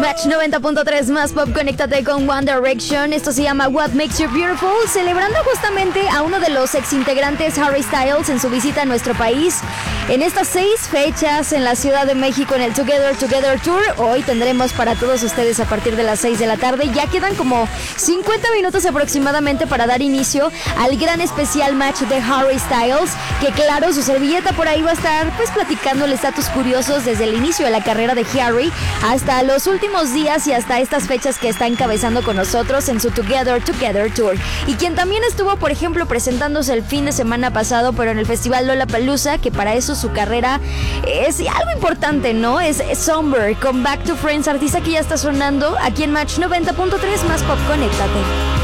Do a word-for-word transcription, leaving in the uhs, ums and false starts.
Match noventa punto tres más pop, conéctate con One Direction. Esto se llama What Makes You Beautiful, celebrando justamente a uno de los ex integrantes, Harry Styles, en su visita a nuestro país. En estas seis fechas en la Ciudad de México en el Together Together Tour, hoy tendremos para todos ustedes a partir de las seis de la tarde. Ya quedan como cincuenta minutos aproximadamente para dar inicio al gran especial match de Harry Styles, que claro, su servilleta por ahí va a estar pues platicándole estatus curiosos desde el inicio de la carrera de Harry hasta los últimos días y hasta estas fechas que está encabezando con nosotros en su Together Together Tour. Y quien también estuvo, por ejemplo, presentándose el fin de semana pasado, pero en el Festival Lollapalooza, que para eso su carrera es algo importante, ¿no? Es Somber con Back to Friends, artista que ya está sonando aquí en Match noventa punto tres más pop, conéctate.